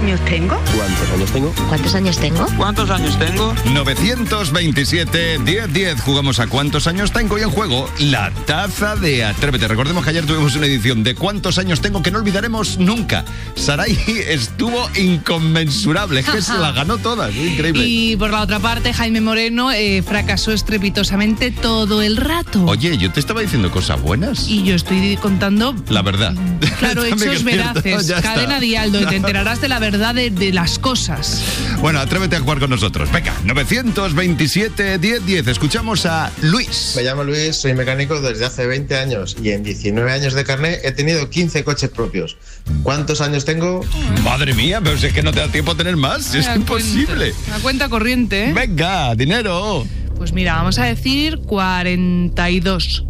años tengo? ¿Cuántos años tengo? ¿Cuántos años tengo? ¿Cuántos años tengo? 927-1010. Jugamos a ¿cuántos años tengo? Y en juego, la taza de Atrévete. Recordemos que ayer tuvimos una edición de ¿cuántos años tengo? Que no olvidaremos nunca. Saray estuvo inconmensurable. Es que se la ganó todas. Increíble. Y por la otra parte, Jaime Moreno fracasó estrepitosamente todo el rato. Oye, yo te estaba diciendo cosas buenas. Y yo estoy contando... La verdad. Claro, hechos veraces. Cadena Dialdo, y te enterarás de la verdad de las cosas. Bueno, atrévete a jugar con nosotros. Venga, 927-1010. Escuchamos a Luis. Me llamo Luis, soy mecánico desde hace 20 años y en 19 años de carné he tenido 15 coches propios. ¿Cuántos años tengo? Madre mía, pero si es que no te da tiempo a tener más. Es imposible. Una cuenta corriente, ¿eh? Venga, dinero. Pues mira, vamos a decir 42.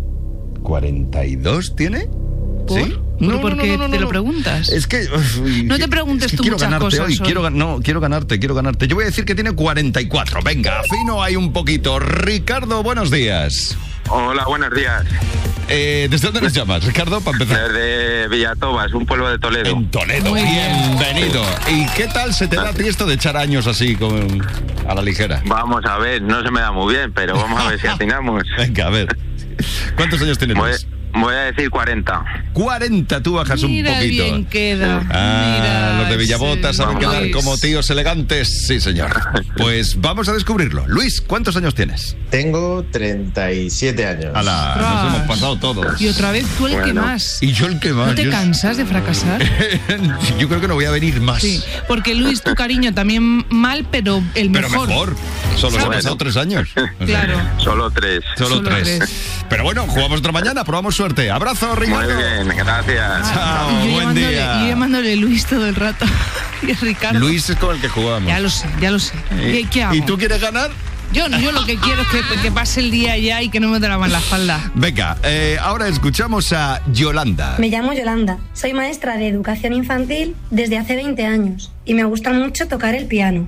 ¿42 tiene? ¿Por? ¿Sí? ¿Por qué te lo preguntas? Es que... no te preguntes tú quiero muchas ganarte cosas hoy. Quiero ganarte. Yo voy a decir que tiene 44. Venga, fino hay un poquito. Ricardo, buenos días. Hola, buenos días. ¿Desde dónde nos llamas, Ricardo, para empezar? Desde Villatobas, un pueblo de Toledo. En Toledo, bienvenido. ¿Y qué tal se te da a ti esto de echar años así a la ligera? Vamos a ver, no se me da muy bien, pero vamos a ver si atinamos. Venga, a ver. ¿Cuántos años tienes? Voy a decir 40. 40, tú bajas Mira un poquito. Bien queda. Mira, los de Villabotas saben quedar Luis. como tíos elegantes. Sí, señor. Pues vamos a descubrirlo. Luis, ¿cuántos años tienes? Tengo 37 años. ¡Hala! Nos hemos pasado todos. Y otra vez tú el que más. Y yo el que más. ¿No te cansas de fracasar? Yo creo que no voy a venir más. Sí, porque Luis, tu cariño también mal, pero el mejor. Pero mejor. Solo se han pasado 3 años. Claro. Solo 3. Solo 3. Pero bueno, jugamos otra mañana, probamos suerte. Abrazo, Ricardo. Muy bien, gracias. Chao, Y yo buen día. Yo llamándole Luis todo el rato. Y Ricardo. Luis es con el que jugamos. Ya lo sé. ¿Qué hago? ¿Y tú quieres ganar? Yo lo que quiero es que pase el día ya y que no me duela la espalda. Venga, ahora escuchamos a Yolanda. Me llamo Yolanda, soy maestra de educación infantil desde hace 20 años y me gusta mucho tocar el piano.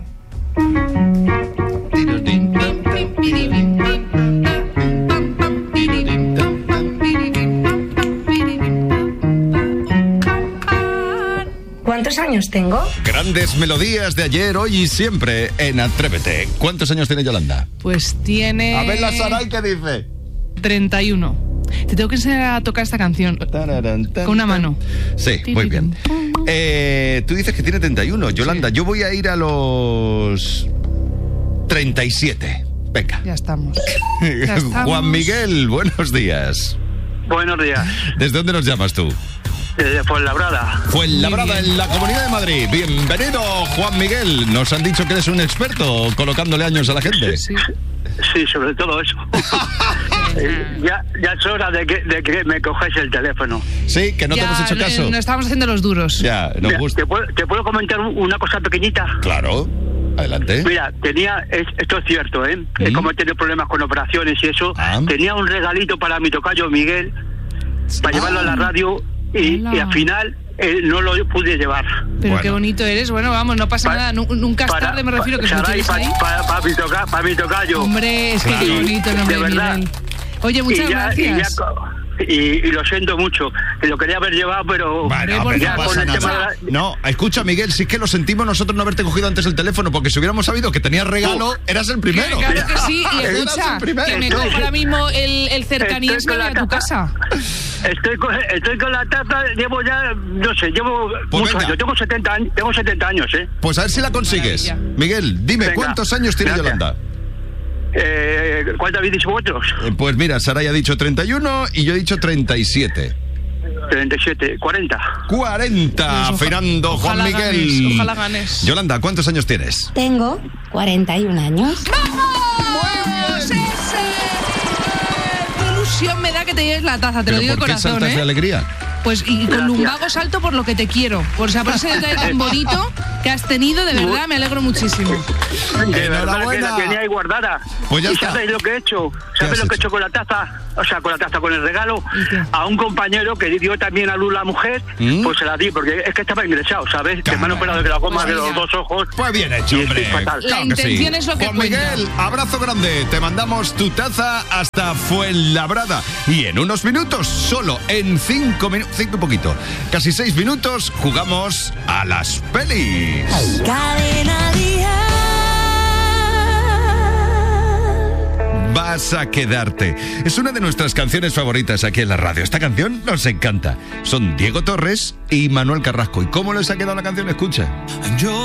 ¿Cuántos años tengo? Grandes melodías de ayer, hoy y siempre en Atrévete. ¿Cuántos años tiene Yolanda? Pues tiene... A ver la Saray, ¿qué dice? 31. Te tengo que enseñar a tocar esta canción con una mano. Sí, muy bien. Tú dices que tiene 31. Yolanda, yo voy a ir a los 37. Venga. Ya estamos. Juan Miguel, buenos días. Buenos días. ¿Desde dónde nos llamas tú? Desde Fuenlabrada. Fuenlabrada, en la Comunidad de Madrid. Bienvenido, Juan Miguel. Nos han dicho que eres un experto colocándole años a la gente. Sí, sobre todo eso. ya es hora de que me cojáis el teléfono. Sí, que no te hemos hecho caso. No estamos haciendo los duros. Ya, nos gusta. ¿Te puedo comentar una cosa pequeñita? Claro, adelante. Mira, esto es cierto, ¿eh? Como he tenido problemas con operaciones y eso, tenía un regalito para mi tocayo Miguel, para llevarlo a la radio y al final no lo pude llevar. Pero qué bonito eres. Bueno, vamos, no pasa nada. Nunca es tarde, me refiero que Saray, para mi tocayo. Hombre, es que qué bonito el nombre de Miguel. Oye, muchas gracias. Y lo siento mucho, que lo quería haber llevado, pero ya con el tema de No, escucha, Miguel, si es que lo sentimos nosotros no haberte cogido antes el teléfono, porque si hubiéramos sabido que tenías regalo, eras el primero. Claro que sí, y escucha, que me cojo ahora mismo el cercanías a tu casa. Estoy con la taza, llevo ya, no sé, muchos años, tengo 70 años, ¿eh? Pues a ver si la consigues. Miguel, dime, ¿cuántos años tiene Yolanda? ¿Cuánto habéis dicho vosotros? Pues mira, Saray ha dicho 31 y yo he dicho 37. 37, 40. 40, Pues Fernando, Juan Miguel. Ganes, ojalá ganes. Yolanda, ¿cuántos años tienes? Tengo 41 años. ¡Vamos! ¡Ese! ¡Qué ilusión me da que te lleves la taza! Te lo digo de corazón, ¿Por qué saltas de alegría? Pues y con lumbago salto por lo que te quiero. Por ese detalle tan bonito que has tenido, de verdad, me alegro muchísimo. De verdad que la tenía ahí guardada. Pues ya está. ¿Sabéis lo que he hecho? ¿Sabéis lo que he hecho con la taza? O sea, con el regalo, a un compañero que dio también a luz la mujer, pues se la di, porque es que estaba ingresado, ¿sabes? Que me han operado de la goma de los 2 ojos. Pues bien hecho, hombre. La intención es lo que Juan cuenta. Miguel, abrazo grande. Te mandamos tu taza hasta Fuenlabrada. Y en unos minutos, solo en 5 minutos. 5 y poquito. Casi 6 minutos, jugamos a las pelis. Cadena Dial. Vas a quedarte. Es una de nuestras canciones favoritas aquí en la radio. Esta canción nos encanta. Son Diego Torres y Manuel Carrasco. ¿Y cómo les ha quedado la canción? Escucha. Yo